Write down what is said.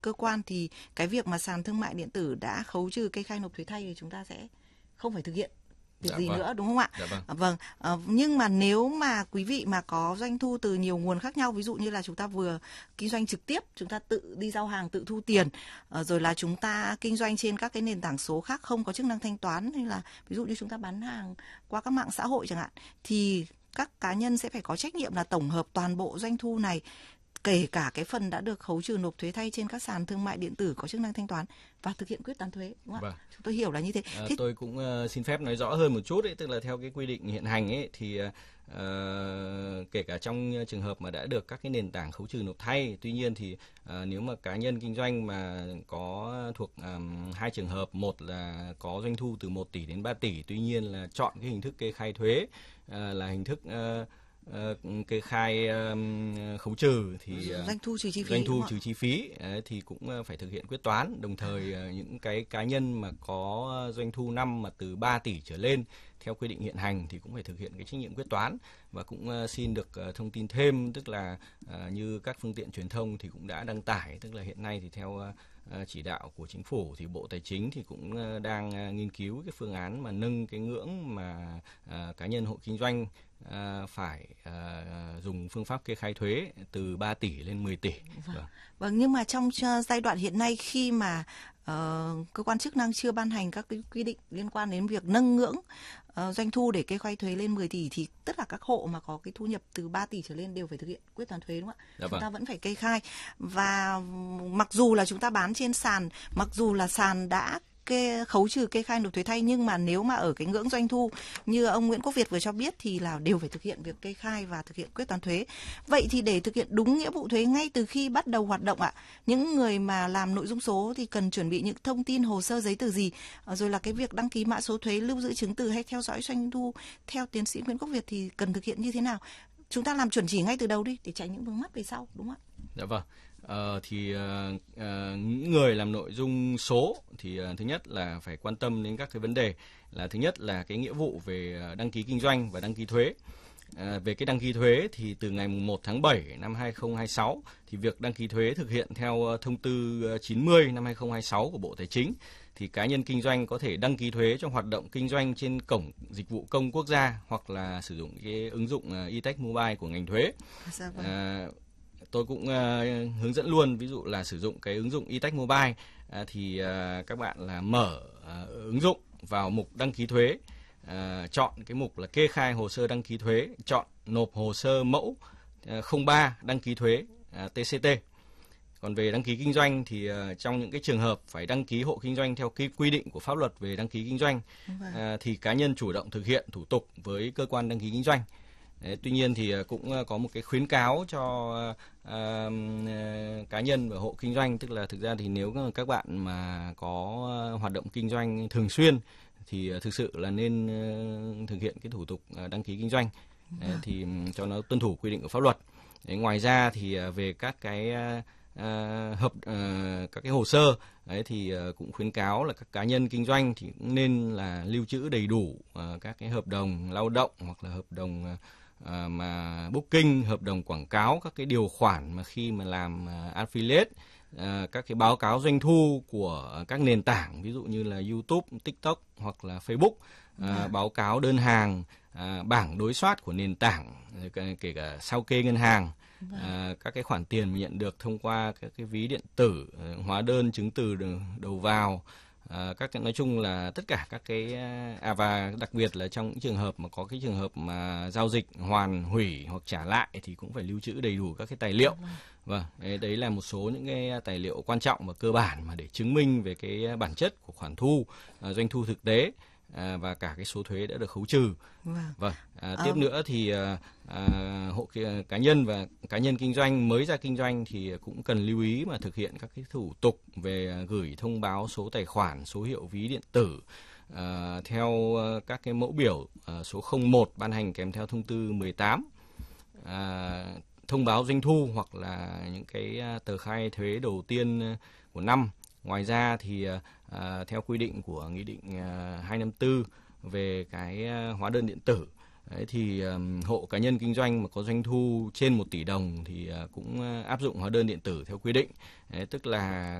cơ quan thì cái việc mà sàn thương mại điện tử đã khấu trừ kê khai nộp thuế thay thì chúng ta sẽ không phải thực hiện việc gì nữa, đúng không ạ? Vâng. Nhưng mà nếu mà quý vị mà có doanh thu từ nhiều nguồn khác nhau, ví dụ như là chúng ta vừa kinh doanh trực tiếp, chúng ta tự đi giao hàng, tự thu tiền, rồi là chúng ta kinh doanh trên các cái nền tảng số khác không có chức năng thanh toán, hay là ví dụ như chúng ta bán hàng qua các mạng xã hội chẳng hạn, thì các cá nhân sẽ phải có trách nhiệm là tổng hợp toàn bộ doanh thu này, kể cả cái phần đã được khấu trừ nộp thuế thay trên các sàn thương mại điện tử có chức năng thanh toán và thực hiện quyết toán thuế, đúng không ạ? Chúng tôi hiểu là như thế. Tôi cũng xin phép nói rõ hơn một chút ấy, tức là theo cái quy định hiện hành ấy thì kể cả trong trường hợp mà đã được các cái nền tảng khấu trừ nộp thay, tuy nhiên thì nếu mà cá nhân kinh doanh mà có thuộc hai trường hợp, một là có doanh thu từ 1 tỷ đến 3 tỷ, tuy nhiên là chọn cái hình thức kê khai thuế là hình thức kê khai khấu trừ thì doanh thu trừ chi phí, thì cũng phải thực hiện quyết toán. Đồng thời những cái cá nhân mà có doanh thu năm mà từ 3 tỷ trở lên theo quy định hiện hành thì cũng phải thực hiện cái trách nhiệm quyết toán. Và cũng xin được thông tin thêm, tức là như các phương tiện truyền thông thì cũng đã đăng tải, tức là hiện nay thì theo chỉ đạo của chính phủ thì Bộ Tài chính thì cũng đang nghiên cứu cái phương án mà nâng cái ngưỡng mà cá nhân hộ kinh doanh phải dùng phương pháp kê khai thuế từ 3 tỷ lên 10 tỷ. Vâng, nhưng mà trong giai đoạn hiện nay khi mà cơ quan chức năng chưa ban hành các cái quy định liên quan đến việc nâng ngưỡng doanh thu để kê khai thuế lên 10 tỷ thì tất cả các hộ mà có cái thu nhập từ 3 tỷ trở lên đều phải thực hiện quyết toán thuế, đúng không ạ? Chúng ta vẫn phải kê khai. Và mặc dù là chúng ta bán trên sàn, mặc dù là sàn đã khấu trừ kê khai nộp thuế thay, nhưng mà nếu mà ở cái ngưỡng doanh thu như ông Nguyễn Quốc Việt vừa cho biết thì là đều phải thực hiện việc kê khai và thực hiện quyết toán thuế. Vậy thì để thực hiện đúng nghĩa vụ thuế ngay từ khi bắt đầu hoạt động ạ, những người mà làm nội dung số thì cần chuẩn bị những thông tin, hồ sơ, giấy tờ gì, rồi là cái việc đăng ký mã số thuế, lưu giữ chứng từ hay theo dõi doanh thu theo tiến sĩ Nguyễn Quốc Việt thì cần thực hiện như thế nào? Chúng ta làm chuẩn chỉ ngay từ đầu đi để tránh những vướng mắc về sau, đúng không ạ? Dạ vâng. Những người làm nội dung số thì thứ nhất là phải quan tâm đến các cái vấn đề là thứ nhất là cái nghĩa vụ về đăng ký kinh doanh và đăng ký thuế. Về cái đăng ký thuế thì từ ngày 1 tháng 7 năm 2026 thì việc đăng ký thuế thực hiện theo thông tư 90 năm 2026 của Bộ Tài chính thì cá nhân kinh doanh có thể đăng ký thuế cho hoạt động kinh doanh trên cổng dịch vụ công quốc gia hoặc là sử dụng cái ứng dụng e-Tax Mobile của ngành thuế. Tôi cũng hướng dẫn luôn, ví dụ là sử dụng cái ứng dụng e-Tax Mobile thì các bạn là mở ứng dụng vào mục đăng ký thuế, chọn cái mục là kê khai hồ sơ đăng ký thuế, chọn nộp hồ sơ mẫu 03 đăng ký thuế TCT. Còn về đăng ký kinh doanh thì trong những cái trường hợp phải đăng ký hộ kinh doanh theo cái quy định của pháp luật về đăng ký kinh doanh thì cá nhân chủ động thực hiện thủ tục với cơ quan đăng ký kinh doanh. Tuy nhiên thì cũng có một cái khuyến cáo cho cá nhân và hộ kinh doanh, tức là thực ra thì nếu các bạn mà có hoạt động kinh doanh thường xuyên thì thực sự là nên thực hiện cái thủ tục đăng ký kinh doanh thì cho nó tuân thủ quy định của pháp luật. Ngoài ra thì về các cái các cái hồ sơ thì cũng khuyến cáo là các cá nhân kinh doanh thì cũng nên là lưu trữ đầy đủ các cái hợp đồng lao động hoặc là hợp đồng mà booking, hợp đồng quảng cáo, các cái điều khoản mà khi mà làm affiliate, các cái báo cáo doanh thu của các nền tảng ví dụ như là YouTube, TikTok hoặc là Facebook, báo cáo đơn hàng, bảng đối soát của nền tảng, kể cả sao kê ngân hàng, các cái khoản tiền nhận được thông qua các cái ví điện tử, hóa đơn chứng từ đầu vào, nói chung là tất cả các cái và đặc biệt là trong những trường hợp mà có cái trường hợp mà giao dịch hoàn hủy hoặc trả lại thì cũng phải lưu trữ đầy đủ các cái tài liệu. Vâng, đấy là một số những cái tài liệu quan trọng và cơ bản mà để chứng minh về cái bản chất của khoản thu, doanh thu thực tế và cả cái số thuế đã được khấu trừ. Tiếp nữa thì hộ cá nhân và cá nhân kinh doanh mới ra kinh doanh thì cũng cần lưu ý mà thực hiện các cái thủ tục về gửi thông báo số tài khoản, số hiệu ví điện tử theo các cái mẫu biểu số 01 ban hành kèm theo thông tư 18, thông báo doanh thu hoặc là những cái tờ khai thuế đầu tiên của năm. Ngoài ra thì theo quy định của Nghị định 254 về cái hóa đơn điện tử Đấy, thì hộ cá nhân kinh doanh mà có doanh thu trên 1 tỷ đồng thì cũng áp dụng hóa đơn điện tử theo quy định. Đấy, tức là